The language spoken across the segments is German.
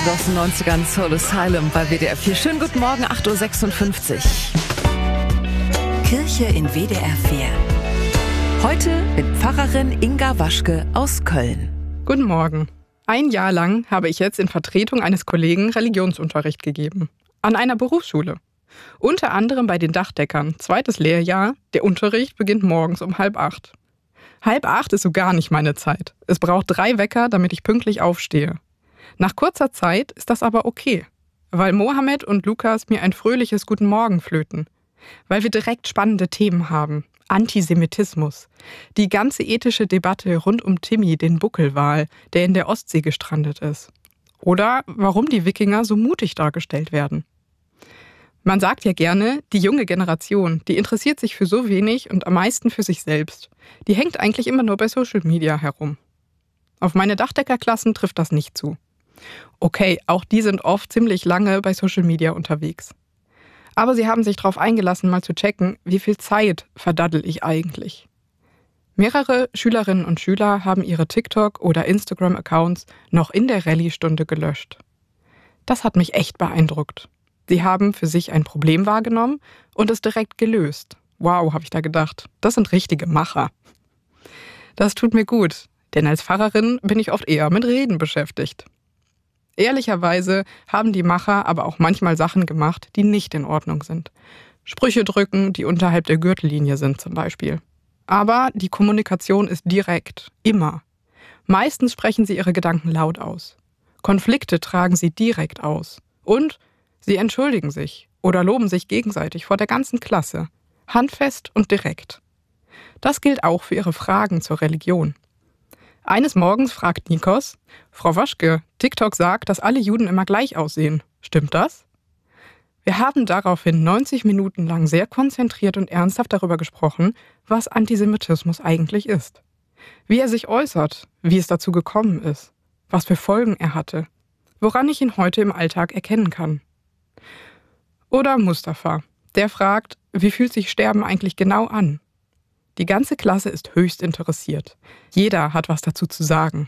Beste aus den 90ern, Soul Asylum bei WDR 4. Schönen guten Morgen, 8.56 Uhr. Kirche in WDR 4. Heute mit Pfarrerin Inga Waschke aus Köln. Guten Morgen. Ein Jahr lang habe ich jetzt in Vertretung eines Kollegen Religionsunterricht gegeben. An einer Berufsschule. Unter anderem bei den Dachdeckern. 2. Lehrjahr. Der Unterricht beginnt morgens um 7:30. 7:30 ist so gar nicht meine Zeit. Es braucht 3 Wecker, damit ich pünktlich aufstehe. Nach kurzer Zeit ist das aber okay. Weil Mohammed und Lukas mir ein fröhliches Guten Morgen flöten. Weil wir direkt spannende Themen haben. Antisemitismus. Die ganze ethische Debatte rund um Timmy, den Buckelwal, der in der Ostsee gestrandet ist. Oder warum die Wikinger so mutig dargestellt werden. Man sagt ja gerne, die junge Generation, die interessiert sich für so wenig und am meisten für sich selbst. Die hängt eigentlich immer nur bei Social Media herum. Auf meine Dachdeckerklassen trifft das nicht zu. Okay, auch die sind oft ziemlich lange bei Social Media unterwegs. Aber sie haben sich darauf eingelassen, mal zu checken, wie viel Zeit verdaddel ich eigentlich. Mehrere Schülerinnen und Schüler haben ihre TikTok- oder Instagram-Accounts noch in der Rallye-Stunde gelöscht. Das hat mich echt beeindruckt. Sie haben für sich ein Problem wahrgenommen und es direkt gelöst. Wow, habe ich da gedacht. Das sind richtige Macher. Das tut mir gut, denn als Pfarrerin bin ich oft eher mit Reden beschäftigt. Ehrlicherweise haben die Macher aber auch manchmal Sachen gemacht, die nicht in Ordnung sind. Sprüche drücken, die unterhalb der Gürtellinie sind zum Beispiel. Aber die Kommunikation ist direkt, immer. Meistens sprechen sie ihre Gedanken laut aus. Konflikte tragen sie direkt aus. Und sie entschuldigen sich oder loben sich gegenseitig vor der ganzen Klasse. Handfest und direkt. Das gilt auch für ihre Fragen zur Religion. Eines Morgens fragt Nikos: Frau Waschke, TikTok sagt, dass alle Juden immer gleich aussehen. Stimmt das? Wir haben daraufhin 90 Minuten lang sehr konzentriert und ernsthaft darüber gesprochen, was Antisemitismus eigentlich ist. Wie er sich äußert, wie es dazu gekommen ist, was für Folgen er hatte, woran ich ihn heute im Alltag erkennen kann. Oder Mustafa, der fragt, wie fühlt sich Sterben eigentlich genau an? Die ganze Klasse ist höchst interessiert. Jeder hat was dazu zu sagen.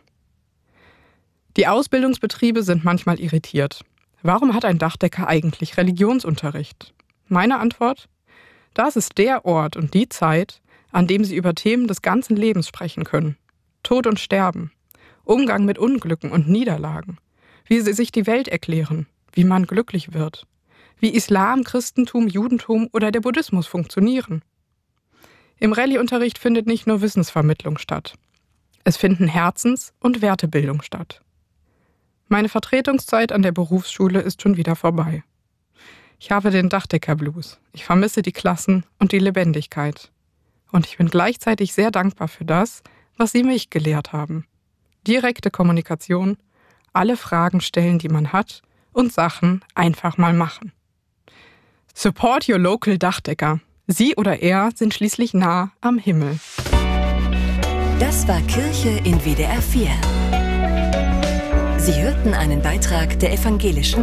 Die Ausbildungsbetriebe sind manchmal irritiert. Warum hat ein Dachdecker eigentlich Religionsunterricht? Meine Antwort? Das ist der Ort und die Zeit, an dem sie über Themen des ganzen Lebens sprechen können. Tod und Sterben, Umgang mit Unglücken und Niederlagen, wie sie sich die Welt erklären, wie man glücklich wird, wie Islam, Christentum, Judentum oder der Buddhismus funktionieren. Im Rallye-Unterricht findet nicht nur Wissensvermittlung statt. Es finden Herzens- und Wertebildung statt. Meine Vertretungszeit an der Berufsschule ist schon wieder vorbei. Ich habe den Dachdecker-Blues. Ich vermisse die Klassen und die Lebendigkeit. Und ich bin gleichzeitig sehr dankbar für das, was sie mich gelehrt haben. Direkte Kommunikation, alle Fragen stellen, die man hat, und Sachen einfach mal machen. Support your local Dachdecker. Sie oder er sind schließlich nah am Himmel. Das war Kirche in WDR 4. Sie hörten einen Beitrag der evangelischen